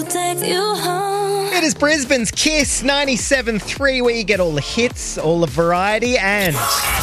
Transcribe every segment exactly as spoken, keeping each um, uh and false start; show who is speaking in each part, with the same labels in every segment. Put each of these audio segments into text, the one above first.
Speaker 1: Take you home.
Speaker 2: It is Brisbane's Kiss ninety-seven point three, where you get all the hits, all the variety, and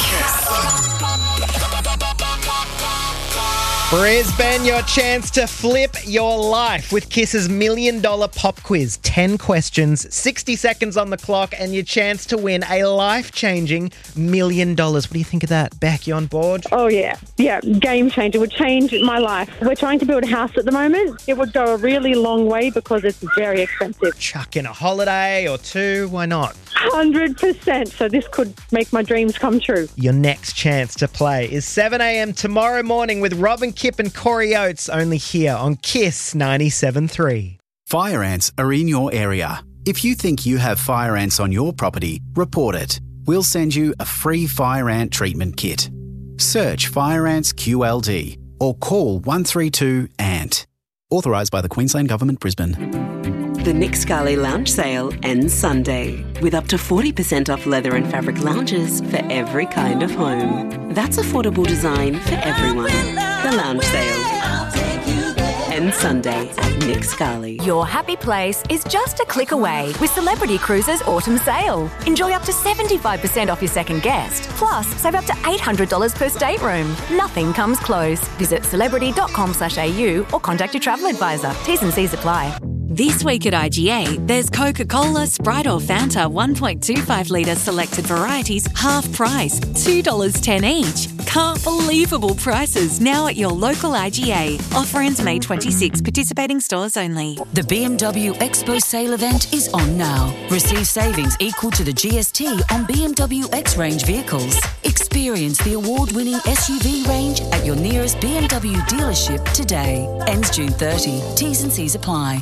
Speaker 2: Brisbane, your chance to flip your life with Kiss's Million Dollar Pop Quiz. ten questions, sixty seconds on the clock, and your chance to win a life-changing million dollars. What do you think of that? Beck, you on board?
Speaker 3: Oh, yeah. Yeah, game changer. Would change my life. We're trying to build a house at the moment. It would go a really long way because it's very expensive.
Speaker 2: Chuck in a holiday or two, why not?
Speaker 3: one hundred percent. So this could make my dreams come true.
Speaker 2: Your next chance to play is seven a.m. tomorrow morning with Robin Kipp and Corey Oates, only here on Kiss ninety-seven point three.
Speaker 4: Fire ants are in your area. If you think you have fire ants on your property, report it. We'll send you a free fire ant treatment kit. Search Fire Ants Q L D or call one three two A N T. Authorised by the Queensland Government, Brisbane.
Speaker 5: The Nick Scali Lounge Sale ends Sunday with up to forty percent off leather and fabric lounges for every kind of home. That's affordable design for everyone. The Lounge Sale ends Sunday at Nick Scali.
Speaker 6: Your happy place is just a click away with Celebrity Cruises Autumn Sale. Enjoy up to seventy-five percent off your second guest. Plus, save up to eight hundred dollars per stateroom. Nothing comes close. Visit celebrity dot com slash a u or contact your travel advisor. T's and C's apply.
Speaker 7: This week at I G A, there's Coca-Cola, Sprite or Fanta one point two five litre selected varieties, half price, two dollars ten each. Can't believable prices now at your local I G A. Offer ends May twenty-sixth, participating stores only.
Speaker 8: The B M W Expo sale event is on now. Receive savings equal to the G S T on B M W X-Range vehicles. Experience the award-winning S U V range at your nearest B M W dealership today. Ends June thirtieth. T's and C's apply.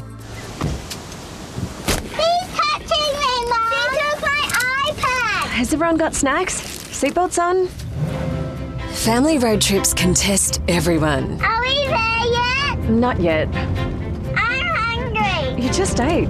Speaker 9: Has everyone got snacks? Seatbelts on? Family road trips can test everyone.
Speaker 10: Are we there yet?
Speaker 9: Not yet.
Speaker 10: I'm hungry.
Speaker 9: You just ate.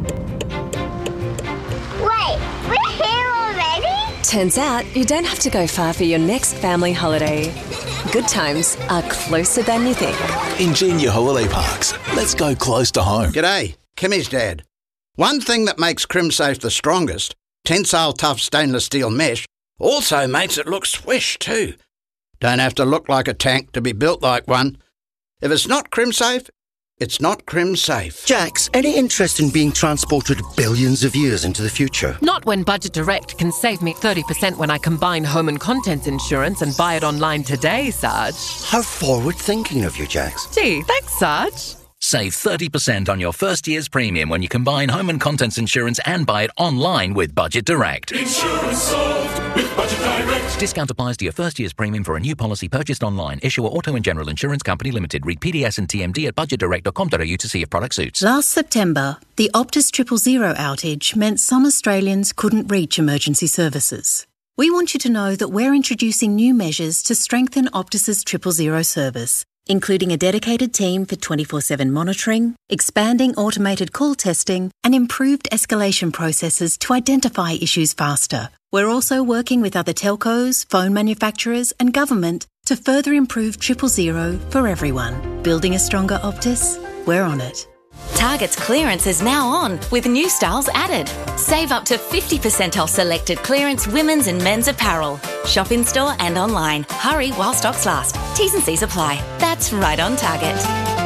Speaker 10: Wait, we're here already?
Speaker 9: Turns out you don't have to go far for your next family holiday. Good times are closer than you think.
Speaker 11: Ingenia Holiday Parks. Let's go close to home.
Speaker 12: G'day, Kimmy's dad. One thing that makes CrimSafe the strongest, tensile tough stainless steel mesh, also makes it look swish too. Don't have to look like a tank to be built like one. If it's not CrimSafe, it's not CrimSafe.
Speaker 13: Jax, any interest in being transported billions of years into the future?
Speaker 14: Not when Budget Direct can save me thirty percent when I combine home and contents insurance and buy it online today, Sarge.
Speaker 13: How forward-thinking of you, Jax.
Speaker 14: Gee, thanks, Sarge.
Speaker 15: Save thirty percent on your first year's premium when you combine home and contents insurance and buy it online with Budget Direct.
Speaker 16: Insurance solved with Budget Direct.
Speaker 15: Discount applies to your first year's premium for a new policy purchased online. Issuer Auto and General Insurance Company Limited. Read P D S and T M D at budget direct dot com dot a u to see if product suits.
Speaker 17: Last September, the Optus Triple Zero outage meant some Australians couldn't reach emergency services. We want you to know that we're introducing new measures to strengthen Optus's Triple Zero service, including a dedicated team for twenty-four seven monitoring, expanding automated call testing, and improved escalation processes to identify issues faster. We're also working with other telcos, phone manufacturers, and government to further improve Triple Zero for everyone. Building a stronger Optus? We're on it.
Speaker 6: Target's clearance is now on with new styles added. Save up to fifty percent off selected clearance women's and men's apparel. Shop in store and online. Hurry while stocks last. T's and C's apply. That's right on Target.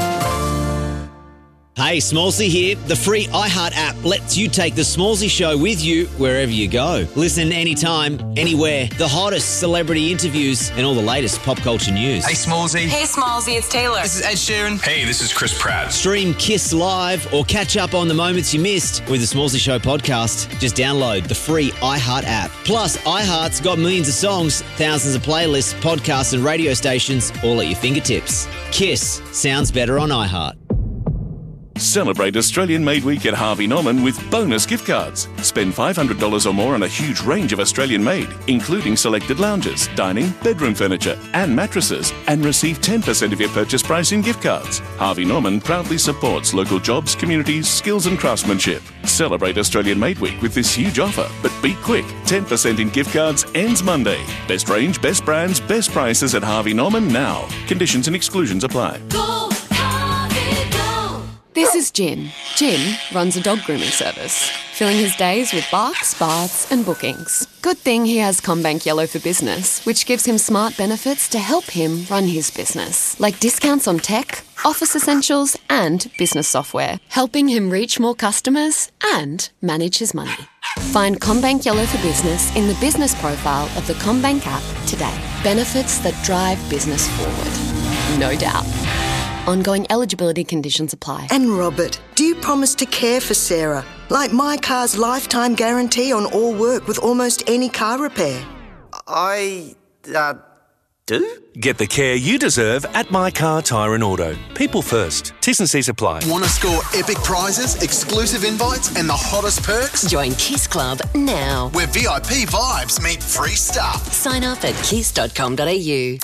Speaker 18: Hey, Smallsy here. The free iHeart app lets you take the Smallsy show with you wherever you go. Listen anytime, anywhere. The hottest celebrity interviews and all the latest pop culture news.
Speaker 19: Hey, Smallsy.
Speaker 20: Hey, Smallsy, it's Taylor.
Speaker 19: This is Ed Sheeran.
Speaker 11: Hey, this is Chris Pratt.
Speaker 18: Stream Kiss Live or catch up on the moments you missed with the Smallsy Show podcast. Just download the free iHeart app. Plus, iHeart's got millions of songs, thousands of playlists, podcasts and radio stations all at your fingertips. Kiss sounds better on iHeart.
Speaker 16: Celebrate Australian Made Week at Harvey Norman with bonus gift cards. Spend five hundred dollars or more on a huge range of Australian made, including selected lounges, dining, bedroom furniture, and mattresses, and receive ten percent of your purchase price in gift cards. Harvey Norman proudly supports local jobs, communities, skills, and craftsmanship. Celebrate Australian Made Week with this huge offer, but be quick. ten percent in gift cards ends Monday. Best range, best brands, best prices at Harvey Norman now. Conditions and exclusions apply.
Speaker 6: Go!
Speaker 19: This is Jim. Jim runs a dog grooming service, filling his days with barks, baths and bookings. Good thing he has CommBank Yellow for Business, which gives him smart benefits to help him run his business, like discounts on tech, office essentials and business software, helping him reach more customers and manage his money. Find CommBank Yellow for Business in the business profile of the CommBank app today. Benefits that drive business forward. No doubt. Ongoing eligibility conditions apply.
Speaker 20: And Robert, do you promise to care for Sarah? Like my car's lifetime guarantee on all work with almost any car repair.
Speaker 21: I, uh, do? Get the care you deserve at My Car Tyre and Auto. People first. T's and C's apply.
Speaker 22: Want to score epic prizes, exclusive invites and the hottest perks?
Speaker 23: Join Kiss Club now.
Speaker 22: Where V I P vibes meet free stuff.
Speaker 23: Sign up at kiss dot com dot a u.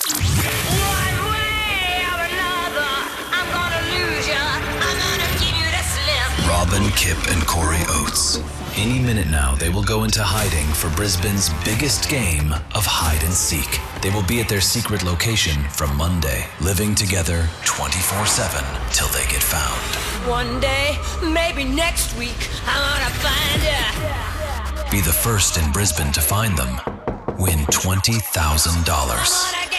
Speaker 24: Robin, Kip and Corey Oates. Any minute now, they will go into hiding for Brisbane's biggest game of hide and seek. They will be at their secret location from Monday, living together twenty-four seven till they get found.
Speaker 1: One day, maybe next week, I'm gonna find you.
Speaker 24: Be the first in Brisbane to find them. Win twenty thousand dollars.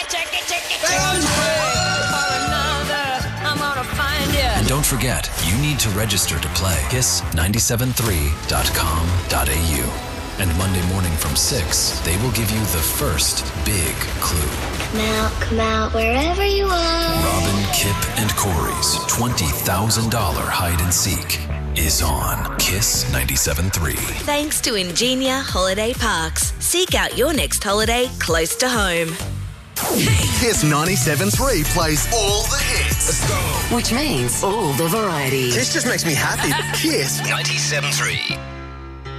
Speaker 24: And don't forget, you need to register to play. kiss nine seven three dot com dot a u. And Monday morning from six, they will give you the first big clue.
Speaker 10: Come out, come out, wherever you are.
Speaker 24: Robin, Kip, and Corey's twenty thousand dollars hide and seek is on Kiss ninety-seven point three.
Speaker 25: Thanks to Ingenia Holiday Parks. Seek out your next holiday close to home.
Speaker 22: Kiss ninety-seven point three plays all the hits. Let's go.
Speaker 23: Which means all the variety.
Speaker 22: This just makes me happy. Kiss
Speaker 24: ninety-seven point three.